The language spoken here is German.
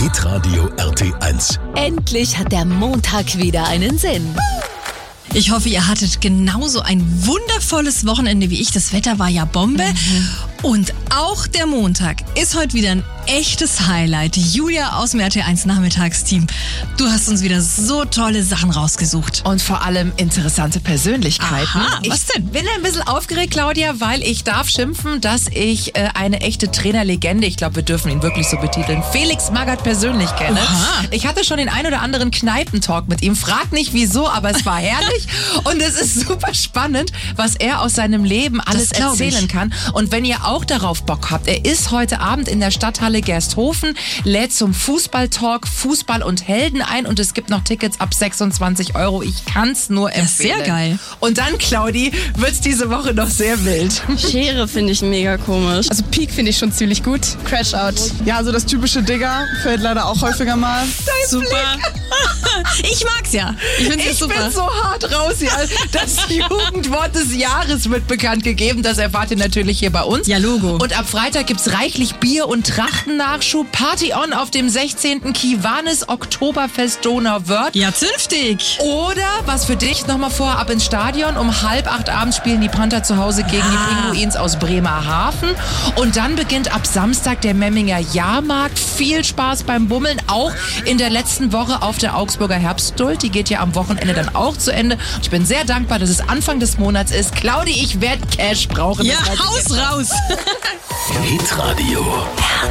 Hitradio RT1. Endlich hat der Montag wieder einen Sinn. Ich hoffe, ihr hattet genauso ein wundervolles Wochenende wie ich. Das Wetter war ja Bombe. Und auch der Montag ist heute wieder ein echtes Highlight. Julia aus dem RT1 Nachmittagsteam. Du hast uns wieder so tolle Sachen rausgesucht. Und vor allem interessante Persönlichkeiten. Aha, was denn? Ich bin ein bisschen aufgeregt, Claudia, weil ich darf schimpfen, dass ich eine echte Trainerlegende, ich glaube, wir dürfen ihn wirklich so betiteln, Felix Magath persönlich kenne. Oha. Ich hatte schon den ein oder anderen Kneipentalk mit ihm. Frag nicht wieso, aber es war herrlich. Und es ist super spannend, was er aus seinem Leben alles erzählen kann. Und wenn ihr auch darauf Bock habt, er ist heute Abend in der Stadthalle Gersthofen, lädt zum Fußballtalk Fußball und Helden ein und es gibt noch Tickets ab 26 €. Ich kann's nur empfehlen. Sehr geil. Und dann, Claudi, wird's diese Woche noch sehr wild. Schere finde ich mega komisch. Also Peak finde ich schon ziemlich gut. Crash Out. Ja, also das typische Digger fällt leider auch häufiger mal. Super. Ich mag's ja. Ich find's Ich super. bin so hart raus hier. Das Jugendwort des Jahres wird bekannt gegeben. Das erfahrt ihr natürlich hier bei uns. Ja, Logo. Und ab Freitag gibt's reichlich Bier- und Trachtennachschub. Party on auf dem 16. Kiwanis Oktoberfest Donauwörth. Ja, zünftig. Oder, was für dich, nochmal vor, ab ins Stadion. Um 7:30 abends spielen die Panther zu Hause gegen die Pinguins aus Bremerhaven. Und dann beginnt ab Samstag der Memminger Jahrmarkt. Viel Spaß beim Bummeln, auch in der letzten Woche auf der Augsburger Herbstduld. Die geht ja am Wochenende dann auch zu Ende. Ich bin sehr dankbar, dass es Anfang des Monats ist. Claudi, ich werde Cash brauchen. Ja, Das weiß ich Haus jetzt. raus. Hitradio.